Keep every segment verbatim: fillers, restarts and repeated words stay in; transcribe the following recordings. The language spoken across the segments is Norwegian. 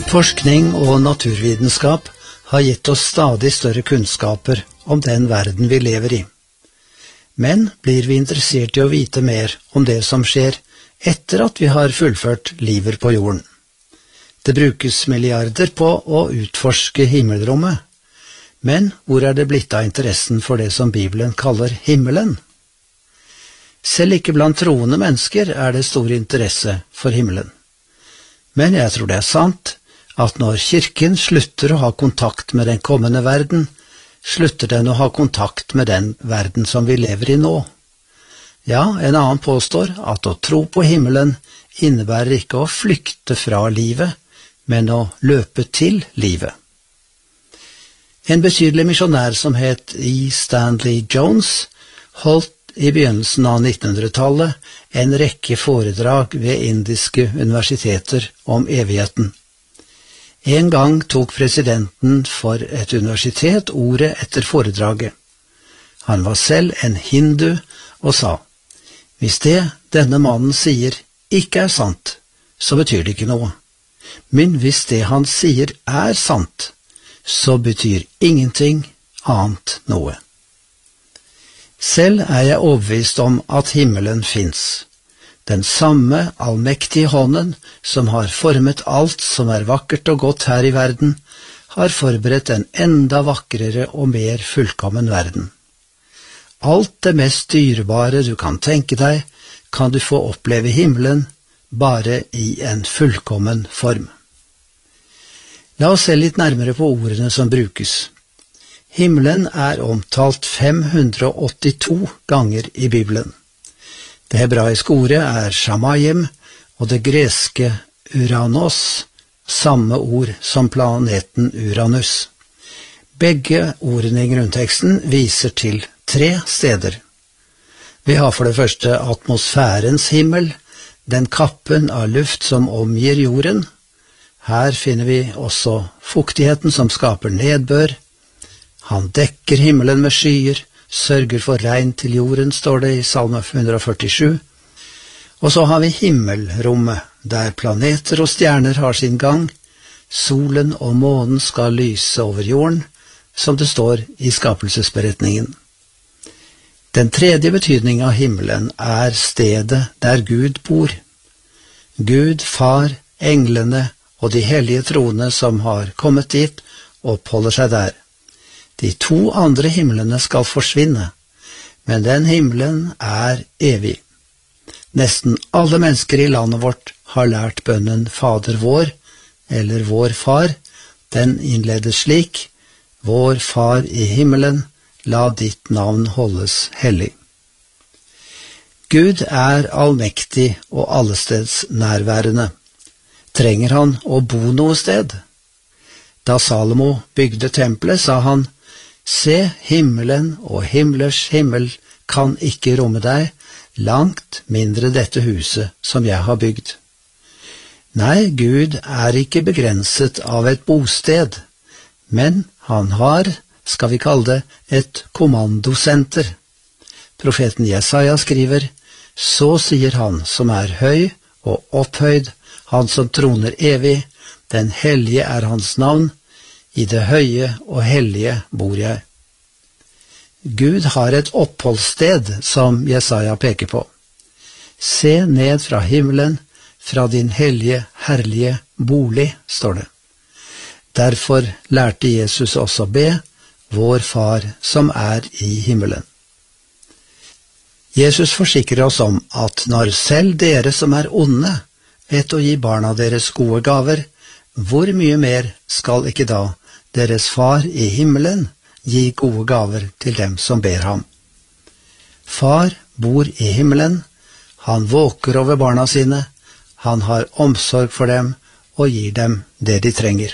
Forskning og naturvitenskap har gitt oss stadig større kunnskaper om den verden vi lever i. Men blir vi interessert i å vite mer om det som skjer etter at vi har fullført livet på jorden? Det brukes milliarder på å utforske himmelrommet. Men hvor er det blitt av interessen for det som Bibelen kaller himmelen? Selv ikke blant troende mennesker er det stor interesse for himmelen. Men jeg tror det er sant at når kirken slutter å ha kontakt med den kommende verden, slutter den å ha kontakt med den verden som vi lever i nå. Ja, en annen påstår at å tro på himmelen innebærer ikke å flykte fra livet, men å løpe til livet. En betydelig misjonær som het E. Stanley Jones holdt i begynnelsen av nittenhundretallet en rekke foredrag ved indiske universiteter om evigheten. En gang tok presidenten for et universitet ordet etter foredraget. Han var selv en hindu og sa, hvis det denne mannen sier ikke er sant, så betyr det ikke noe. Men hvis det han sier er sant, så betyr ingenting annet noe. Selv er jeg overbevist om at himmelen fins. Den samme allmektige hånden som har formet alt som er vakkert og godt her i verden, har forberedt en enda vakrere og mer fullkommen verden. Alt det mest dyrebare du kan tenke deg, kan du få oppleve himmelen bare i en fullkommen form. La oss se litt nærmere på ordene som brukes. Himmelen er omtalt fem hundre åttito ganger i Bibelen. Det hebraiske ordet er shamayim, og det greske Uranos, samme ord som planeten Uranus. Begge ordene i grunnteksten viser til tre steder. Vi har for det første atmosfærens himmel, den kappen av luft som omgir jorden. Her finner vi også fuktigheten som skaper nedbør. Han dekker himmelen med skyer, sørger for regn til jorden, står det i Salme hundre førtisju. Og så har vi himmelrommet, der planeter og stjerner har sin gang. Solen og månen skal lyse over jorden, som det står i skapelsesberetningen. Den tredje betydningen av himmelen er stedet der Gud bor. Gud, Far, englene og de hellige troende som har kommet dit, oppholder seg der. De to andre himmelene skal forsvinne, men den himmelen er evig. Nesten alle mennesker i landet vårt har lært bønnen Fader vår, eller Vår Far. Den innledes slik, Vår Far i himmelen, la ditt navn holdes hellig. Gud er allmektig og allesteds nærværende. Trenger han å bo noe sted? Da Salomo bygde tempelet, sa han, se, himmelen og himlers himmel kan ikke romme deg, langt mindre dette huset som jeg har bygd. Nei, Gud er ikke begrenset av et bosted, men han har, skal vi kalle det, et kommandosenter. Profeten Jesaja skriver, så sier han som er høy og opphøyd, han som troner evig, den hellige er hans navn, i det høye og hellige bor jeg. Gud har et oppholdssted som Jesaja peker på. Se ned fra himmelen, fra din hellige, herlige bolig, står det. Derfor lærte Jesus også be, Vår Far som er i himmelen. Jesus forsikrer oss om at når selv dere som er onde, vet å gi barna deres gode gaver, hvor mye mer skal ikke da deres Far i himmelen gi gode gaver til dem som ber ham. Far bor i himmelen, han våker over barna sine, han har omsorg for dem og gir dem det de trenger.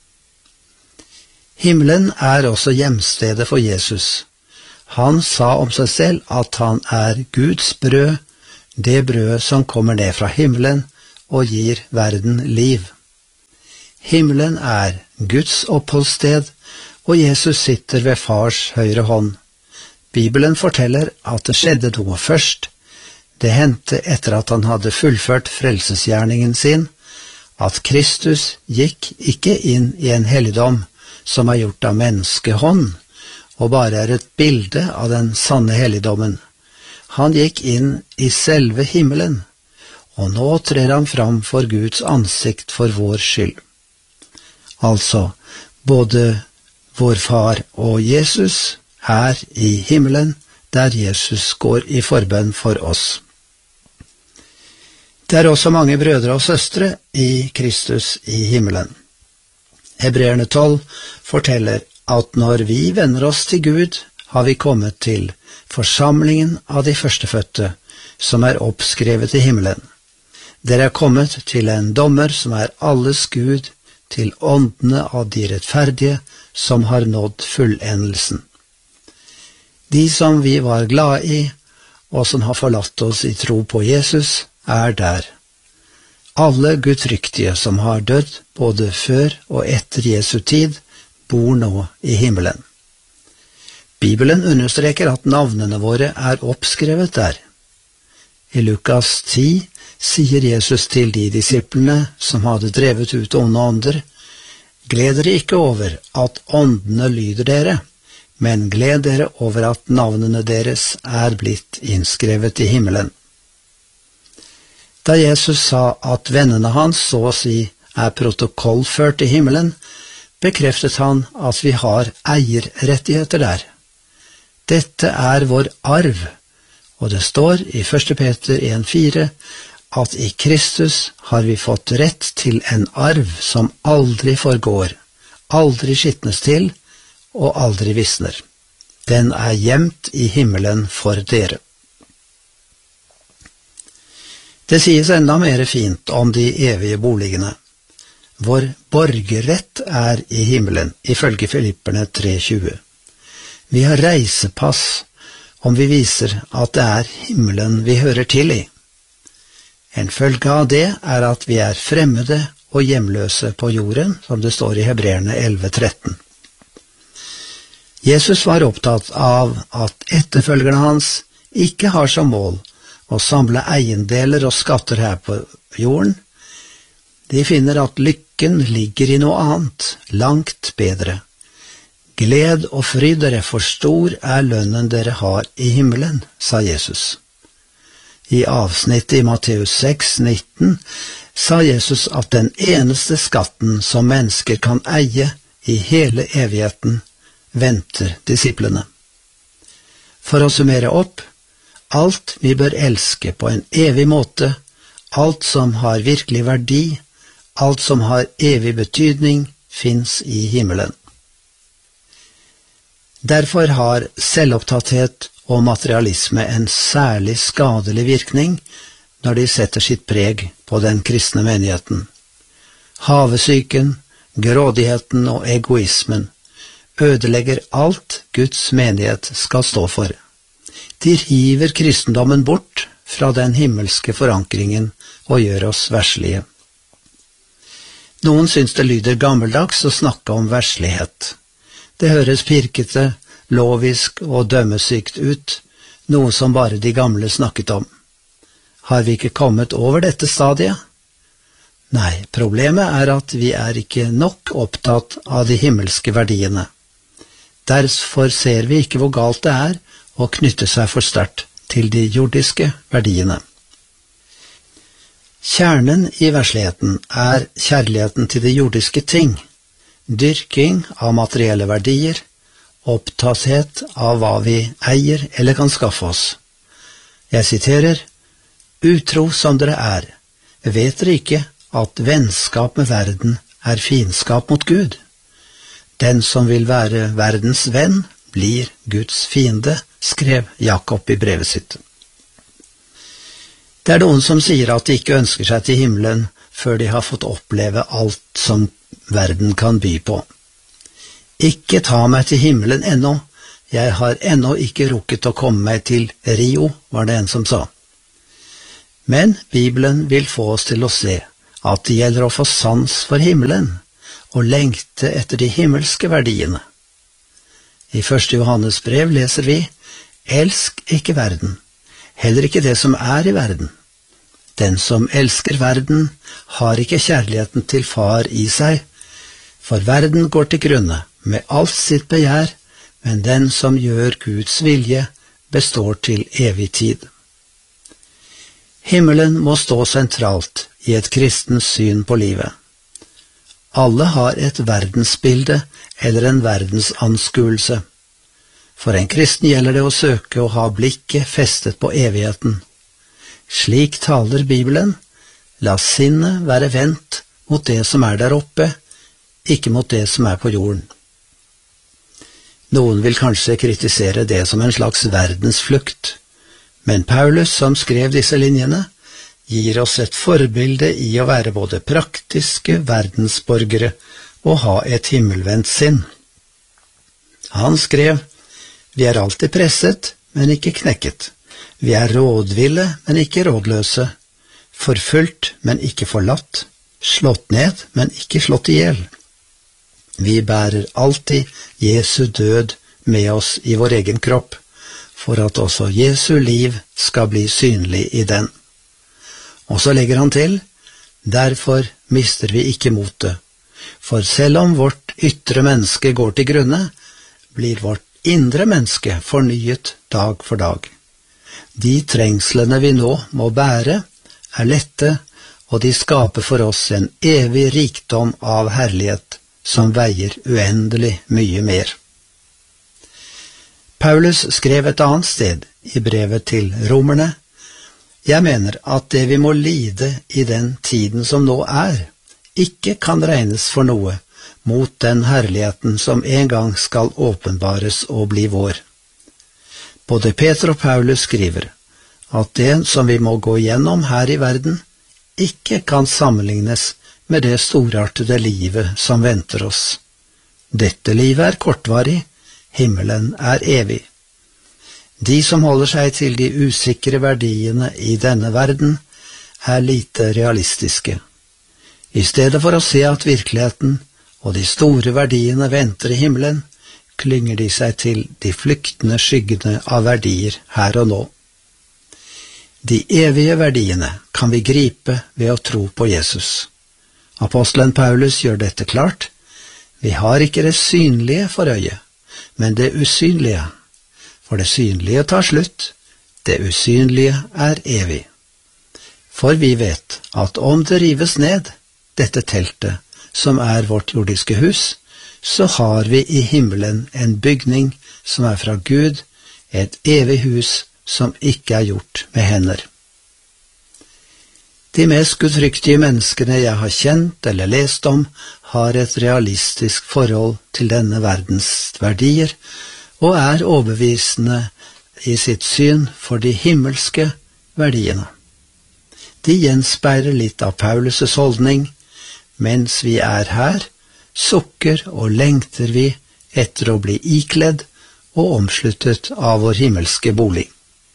Himmelen er også hjemstedet for Jesus. Han sa om seg selv at han er Guds brød, det brødet som kommer ned fra himmelen og gir verden liv. Himmelen er Guds oppholdssted, og Jesus sitter ved Fars høyre hånd. Bibelen forteller at det skjedde noe først. Det hendte etter at han hadde fullført frelsesgjerningen sin, at Kristus gikk ikke inn i en helligdom som er gjort av menneskehånd, og bare er et bilde av den sanne helligdommen. Han gikk inn i selve himmelen, og nå trer han fram for Guds ansikt for vår skyld. Altså, både vår far og Jesus her i himmelen, der Jesus går i forbønn for oss. Det er også mange brødre og søstre i Kristus i himmelen. Hebreerne tolv forteller at når vi vender oss til Gud, har vi kommet til forsamlingen av de førstefødte, som er oppskrevet i himmelen. Dere er kommet til en dommer som er alles Gud, til åndene av de rettferdige, som har nådd fullendelsen. De som vi var glade i, og som har forlatt oss i tro på Jesus, er der. Alle gudfryktige som har dødd, både før og etter Jesu tid, bor nå i himmelen. Bibelen understreker at navnene våre er oppskrevet der. I Lukas ti sier Jesus til de disiplene som hadde drevet ut onde ånder: «Gled dere ikke over at åndene lyder dere, men gled dere over at navnene deres er blitt innskrevet i himmelen.» Da Jesus sa at vennene hans så å si er protokollført i himmelen, bekreftet han at vi har eierrettigheter der. Dette er vår arv, og det står i første Peter en fire at i Kristus har vi fått rett til en arv som aldri forgår, aldri skitnes til og aldri visner. Den er gjemt i himmelen for dere. Det sies enda mer fint om de evige boligene. Vår borgerrett er i himmelen, ifølge Filipperne tre tjue. Vi har reisepass om vi viser at det er himmelen vi hører til i. En følge av det er at vi er fremmede og hjemløse på jorden, som det står i Hebreerne elleve tretten. Jesus var opptatt av at etterfølgerne hans ikke har som mål å samle eiendeler og skatter her på jorden. De finner at lykken ligger i noe annet, langt bedre. Gled og fryd dere, for stor er lønnen dere har i himmelen, sa Jesus. I avsnittet i Matteus seks nitten sa Jesus at den eneste skatten som mennesker kan eie i hele evigheten, venter disiplene. For å summere opp: alt vi bør elske på en evig måte, alt som har virkelig verdi, alt som har evig betydning, fins i himmelen. Derfor har selvopptatthet og materialisme en særlig skadelig virkning når de setter sitt preg på den kristne menigheten. Havesyken, grådigheten og egoismen ødelegger alt Guds menighet skal stå for. De river kristendommen bort fra den himmelske forankringen og gjør oss verslige. Noen syns det lyder gammeldags å snakke om verslighet. Det høres pirkete, lovisk og dømmesykt ut, noe som bare de gamle snakket om. Har vi ikke kommet over dette stadiet? Nei, problemet er at vi er ikke nok opptatt av de himmelske verdiene. Derfor ser vi ikke hvor galt det er å knytte seg for sterkt til de jordiske verdiene. Kjernen i versligheten er kjærligheten til de jordiske ting, dyrking av materielle verdier, opptatthet av hva vi eier eller kan skaffe oss. Jeg siterer: «Utro som dere er, vet dere ikke at vennskap med verden er fiendskap mot Gud? Den som vil være verdens venn, blir Guds fiende», skrev Jakob i brevet sitt. Det er noen som sier at de ikke ønsker seg til himmelen før de har fått oppleve alt som verden kan by på. «Ikke ta meg til himmelen ennå, jeg har ennå ikke rukket å komme meg til Rio», var det en som sa. Men Bibelen vil få oss til å se at det gjelder å få sans for himmelen og lengte etter de himmelske verdiene. I første Johannes brev leser vi: «Elsk ikke verden, heller ikke det som er i verden. Den som elsker verden, har ikke kjærligheten til far i seg, for verden går til grunne med alt sitt begjær, men den som gjør Guds vilje, består til evig tid. Himmelen må stå sentralt i et kristens syn på livet. Alle har et verdensbilde eller en verdensanskuelse. For en kristen gjelder det å søke å ha blikket festet på evigheten. Slik taler Bibelen: la sinnet være vendt mot det som er der oppe, ikke mot det som er på jorden. Noen vil kanskje kritisere det som en slags verdensflukt, men Paulus, som skrev disse linjene, gir oss et forbilde i å være både praktiske verdensborgere og ha et himmelvendt sinn. Han skrev: vi er alltid presset, men ikke knekket. Vi er rådville, men ikke rådløse. Forfulgt, men ikke forlatt. Slått ned, men ikke slått ihjel. Vi bærer alltid Jesu død med oss i vår egen kropp, for at også Jesu liv skal bli synlig i den. Og så legger han til: derfor mister vi ikke motet, for selv om vårt ytre menneske går til grunne, blir vårt indre menneske fornyet dag for dag. De trengslene vi nå må bære, er lette, og de skaper for oss en evig rikdom av herlighet som veier uendelig mye mer. Paulus skrev et annet sted i brevet til romerne: jeg mener at det vi må lide i den tiden som nå er, ikke kan regnes for noe mot den herligheten som en gang skal åpenbares og bli vår. Både Peter og Paulus skriver at det som vi må gå gjennom her i verden, ikke kan sammenlignes med det storartede livet som venter oss. Dette livet er kortvarig, himmelen er evig. De som holder seg til de usikre verdiene i denne verden, er lite realistiske. I stedet for å se at virkeligheten og de store verdiene venter i himmelen, klynger de seg til de flyktende skyggene av verdier her og nå. De evige verdiene kan vi gripe ved å tro på Jesus. Apostelen Paulus gjør dette klart: vi har ikke det synlige for øye, men det usynlige. For det synlige tar slutt, det usynlige er evig. For vi vet at om det rives ned, dette teltet, som er vårt jordiske hus, så har vi i himmelen en bygning som er fra Gud, et evig hus som ikke er gjort med hender. De mest gudfryktige menneskene jeg har kjent eller lest om, har et realistisk forhold til denne verdens verdier, og er overbevisende i sitt syn for de himmelske verdiene. De gjenspeiler litt av Paulus' holdning: mens vi er her, sukker og lengter vi etter å bli ikledd og omsluttet av vår himmelske bolig.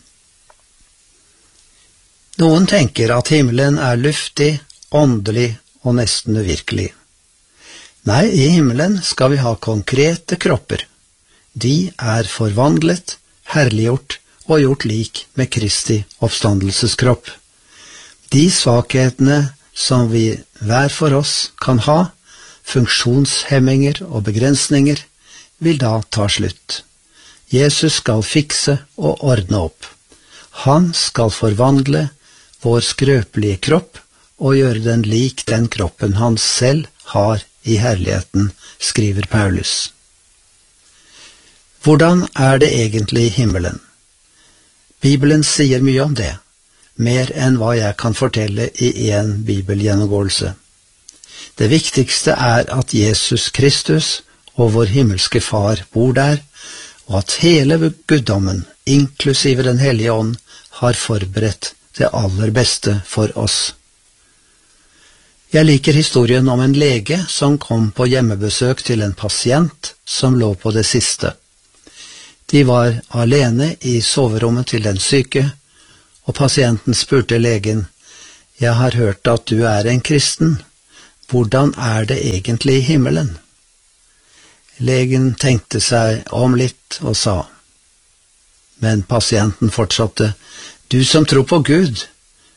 Noen tenker at himmelen er luftig, åndelig og nesten uvirkelig. Nei, i himmelen skal vi ha konkrete kropper. De er forvandlet, herliggjort og gjort lik med Kristi oppstandelseskropp. De svakhetene som vi hver for oss kan ha, funksjonshemminger og begrensninger, vil da ta slutt. Jesus skal fikse og ordne opp. Han skal forvandle vår skrøpelige kropp og gjøre den lik den kroppen han selv har i herligheten, skriver Paulus. Hvordan er det egentlig i himmelen? Bibelen sier mye om det, mer enn hva jeg kan fortelle i en bibelgjennomgåelse. Det viktigste er at Jesus Kristus og vår himmelske Far bor der, og at hele guddommen, inklusive Den hellige ånd, har forberedt det aller beste for oss. Jeg liker historien om en lege som kom på hjemmebesøk til en pasient som lå på det siste. De var alene i soverommet til den syke, og pasienten spurte legen: «Jeg har hørt at du er en kristen. Hvordan er det egentlig i himmelen?» Legen tenkte seg om litt og sa, men pasienten fortsatte: «Du som tror på Gud,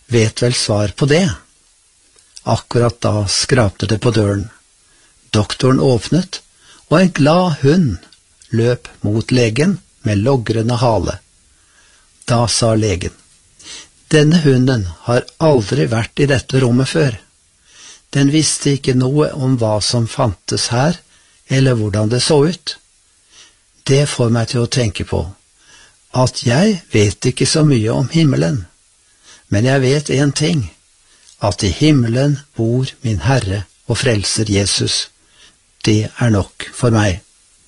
vet vel svar på det. Akkurat da skrapte det på døren. Doktoren åpnet, og en glad hund løp mot legen med logrende hale. Da sa legen: «Denne hunden har aldri vært i dette rommet før. Den visste ikke noe om hva som fantes her, eller hvordan det så ut. Det får meg til å tenke på at jeg vet ikke så mye om himmelen, men jeg vet en ting, at i himmelen bor min Herre og Frelser Jesus. Det er nok for meg.»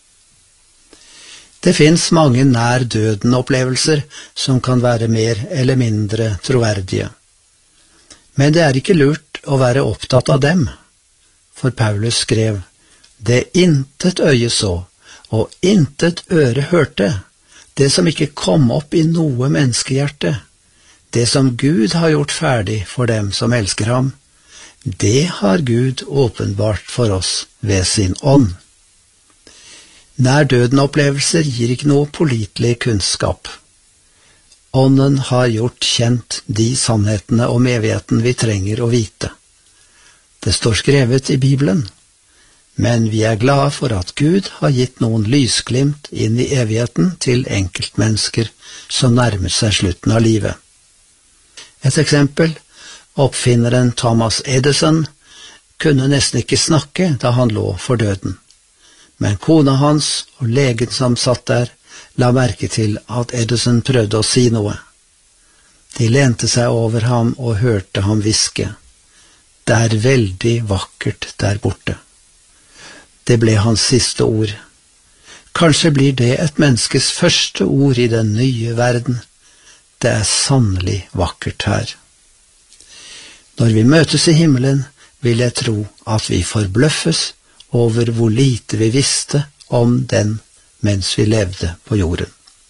Det finnes mange nær døden-opplevelser som kan være mer eller mindre troverdige. Men det er ikke lurt å være opptatt av dem, for Paulus skrev: «Det intet øye så, og intet øre hørte, det som ikke kom opp i noe menneskehjerte, det som Gud har gjort ferdig for dem som elsker ham, det har Gud åpenbart for oss ved sin ånd.» Nær døden-opplevelser gir ikke noe pålitelig kunnskap. Ånden har gjort kjent de sannhetene om evigheten vi trenger å vite. Det står skrevet i Bibelen, men vi er glade for at Gud har gitt noen lysglimt inn i evigheten til enkeltmennesker som nærmer seg slutten av livet. Et eksempel: oppfinneren Thomas Edison kunne nesten ikke snakke da han lå for døden. Men kona hans og legen som satt der, la merke til at Edison prøvde å si noe. De lente seg over ham og hørte ham hviske: «Det er veldig vakkert der borte.» Det ble hans siste ord. Kanskje blir det et menneskes første ord i den nye verden: «Det er sannelig vakkert her.» Når vi møtes i himmelen, vil jeg tro at vi forbløffes over hvor lite vi visste om den mens vi levde på jorden.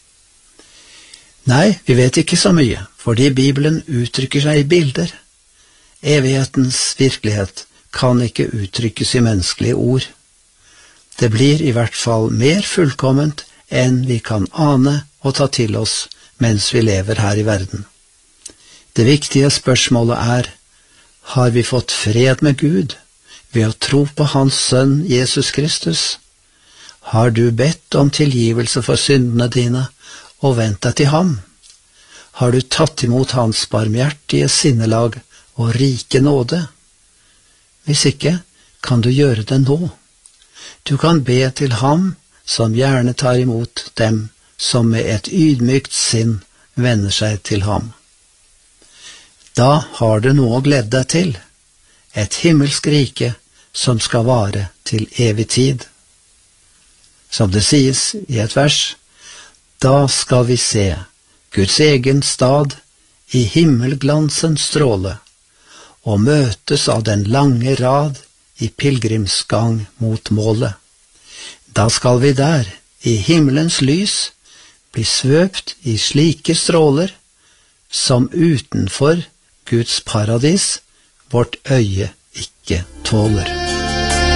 Nei, vi vet ikke så mye, fordi Bibelen uttrykker seg i bilder. Evighetens virkelighet kan ikke uttrykkes i menneskelige ord. Det blir i hvert fall mer fullkomment enn vi kan ane og ta til oss mens vi lever her i verden. Det viktige spørsmålet er: har vi fått fred med Gud ved å tro på Hans Sønn Jesus Kristus? Har du bedt om tilgivelse for syndene dine og vendt deg til ham? Har du tatt imot Hans barmhjertige sinnelag og rike nåde? Hvis ikke, kan du gjøre det nå. Du kan be til ham som gjerne tar imot dem som med et ydmykt sinn vender seg til ham. Da har du noe å glede deg til, et himmelsk rike som skal vare til evig tid. Som det sies i et vers: «Da skal vi se Guds egen stad i himmelglansens stråle, og møtes av den lange rad i pilgrimsgang mot målet. Da skal vi der, i himmelens lys, bli svøpt i slike stråler, som utenfor Guds paradis vårt øye ikke tåler.»